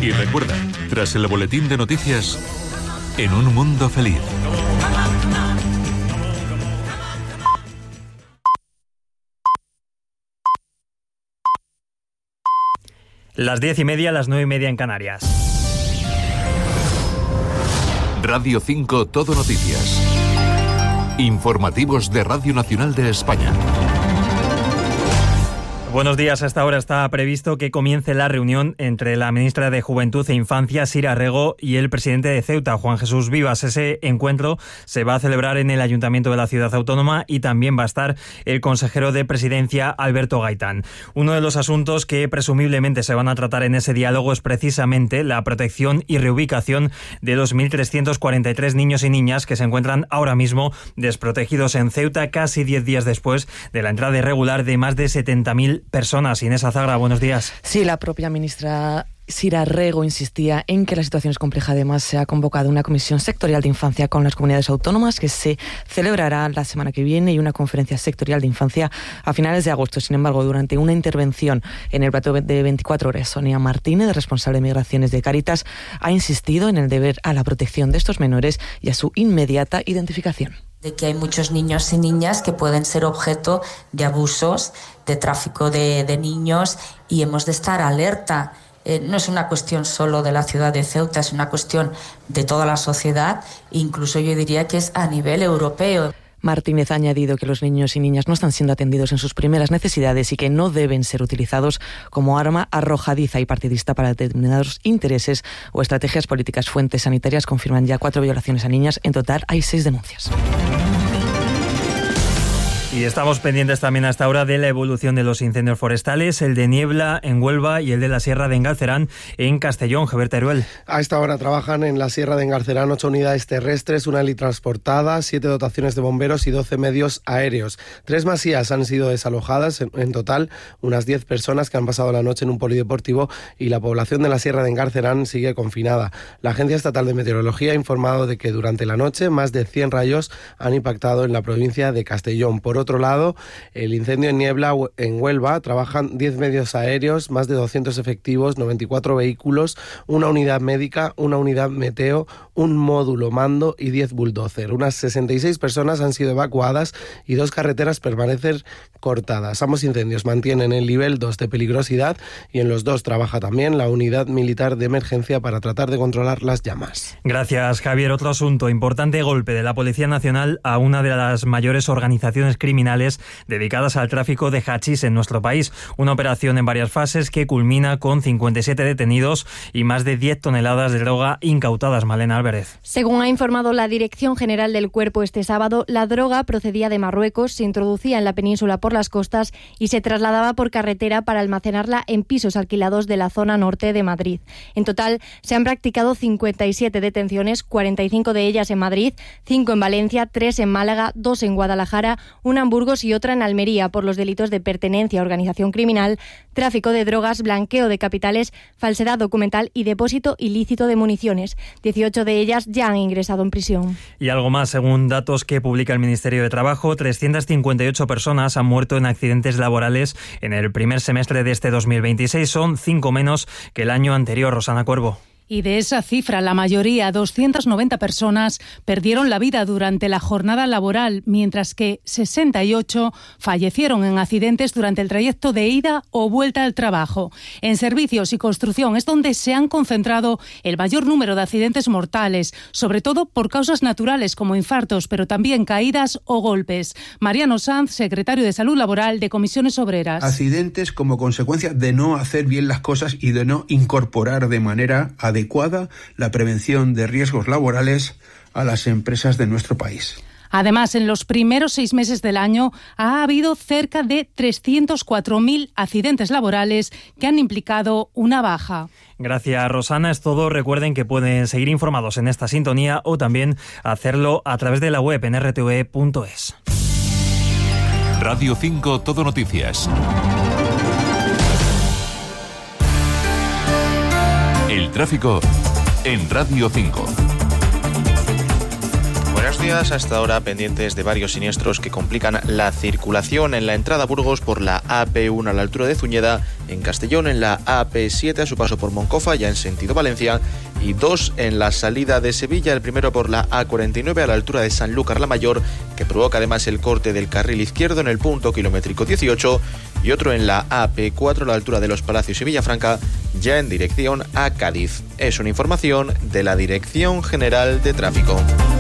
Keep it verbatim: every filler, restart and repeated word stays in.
Y recuerda, tras el boletín de noticias, En un mundo feliz. Las diez y media, las nueve y media en Canarias. Radio cinco Todo Noticias. Informativos de Radio Nacional de España. Buenos días. A esta hora está previsto que comience la reunión entre la ministra de Juventud e Infancia, Sira Rego, y el presidente de Ceuta, Juan Jesús Vivas. Ese encuentro se va a celebrar en el Ayuntamiento de la ciudad autónoma y también va a estar el consejero de Presidencia, Alberto Gaitán. Uno de los asuntos que presumiblemente se van a tratar en ese diálogo es precisamente la protección y reubicación de los mil trescientos cuarenta y tres niños y niñas que se encuentran ahora mismo desprotegidos en Ceuta, casi diez días después de la entrada irregular de más de setenta mil personas. Inés Azagra, buenos días. Sí, la propia ministra Sira Rego insistía en que la situación es compleja. Además, se ha convocado una comisión sectorial de infancia con las comunidades autónomas que se celebrará la semana que viene y una conferencia sectorial de infancia a finales de agosto. Sin embargo, durante una intervención en el plató de veinticuatro horas, Sonia Martínez, responsable de Migraciones de Cáritas, ha insistido en el deber a la protección de estos menores y a su inmediata identificación. De que hay muchos niños y niñas que pueden ser objeto de abusos, de tráfico de, de niños, y hemos de estar alerta. Eh, no es una cuestión solo de la ciudad de Ceuta, es una cuestión de toda la sociedad, incluso yo diría que es a nivel europeo. Martínez ha añadido que los niños y niñas no están siendo atendidos en sus primeras necesidades y que no deben ser utilizados como arma arrojadiza y partidista para determinados intereses o estrategias políticas. Fuentes sanitarias confirman ya cuatro violaciones a niñas. En total hay seis denuncias. Y estamos pendientes también a esta hora de la evolución de los incendios forestales, el de Niebla en Huelva y el de la Sierra de Engalcerán en Castellón. Javier Teruel. A esta hora trabajan en la Sierra de Engalcerán ocho unidades terrestres, una helitransportada, siete dotaciones de bomberos y doce medios aéreos. Tres masías han sido desalojadas, en, en total unas diez personas que han pasado la noche en un polideportivo, y la población de la Sierra de Engalcerán sigue confinada. La Agencia Estatal de Meteorología ha informado de que durante la noche más de cien rayos han impactado en la provincia de Castellón. Por otro lado, el incendio en Niebla, en Huelva, trabajan diez medios aéreos, más de doscientos efectivos, noventa y cuatro vehículos, una unidad médica, una unidad meteo, un módulo mando y diez bulldozer. Unas sesenta y seis personas han sido evacuadas y dos carreteras permanecen cortadas. Ambos incendios mantienen el nivel dos de peligrosidad y en los dos trabaja también la unidad militar de emergencia para tratar de controlar las llamas. Gracias, Javier. Otro asunto, importante golpe de la Policía Nacional a una de las mayores organizaciones criminales dedicadas al tráfico de hachís en nuestro país. Una operación en varias fases que culmina con cincuenta y siete detenidos y más de diez toneladas de droga incautadas. Malena Álvarez. Según ha informado la Dirección General del Cuerpo este sábado, la droga procedía de Marruecos, se introducía en la península por las costas y se trasladaba por carretera para almacenarla en pisos alquilados de la zona norte de Madrid. En total, se han practicado cincuenta y siete detenciones, cuarenta y cinco de ellas en Madrid, cinco en Valencia, tres en Málaga, dos en Guadalajara, una en Burgos y otra en Almería por los delitos de pertenencia a organización criminal, tráfico de drogas, blanqueo de capitales, falsedad documental y depósito ilícito de municiones. dieciocho de ellas ya han ingresado en prisión. Y algo más, según datos que publica el Ministerio de Trabajo, trescientas cincuenta y ocho personas han muerto en accidentes laborales en el primer semestre de este dos mil veintiséis. Son cinco menos que el año anterior. Rosana Cuervo. Y de esa cifra, la mayoría, doscientas noventa personas, perdieron la vida durante la jornada laboral, mientras que sesenta y ocho fallecieron en accidentes durante el trayecto de ida o vuelta al trabajo. En servicios y construcción es donde se han concentrado el mayor número de accidentes mortales, sobre todo por causas naturales como infartos, pero también caídas o golpes. Mariano Sanz, secretario de Salud Laboral de Comisiones Obreras. Accidentes como consecuencia de no hacer bien las cosas y de no incorporar de manera adecuada adecuada la prevención de riesgos laborales a las empresas de nuestro país. Además, en los primeros seis meses del año ha habido cerca de trescientos cuatro mil accidentes laborales que han implicado una baja. Gracias, Rosana. Es todo. Recuerden que pueden seguir informados en esta sintonía o también hacerlo a través de la web en r t v punto es. Radio cinco Todo Noticias. El tráfico en Radio cinco. Buenas Buenos días. Hasta ahora pendientes de varios siniestros que complican la circulación en la entrada a Burgos por la A P uno a la altura de Zuñeda, en Castellón en la A P siete a su paso por Moncofa ya en sentido Valencia, y dos en la salida de Sevilla, el primero por la A cuarenta y nueve a la altura de Sanlúcar la Mayor, que provoca además el corte del carril izquierdo en el punto kilométrico dieciocho, y otro en la A P cuatro a la altura de Los Palacios y Villafranca, ya en dirección a Cádiz. Es una información de la Dirección General de Tráfico.